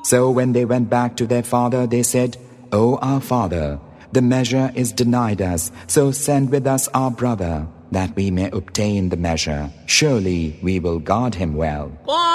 So when they went back to their father, they said, "O our father, the measure is denied us, so send with us our brother, that we may obtain the measure. Surely we will guard him well."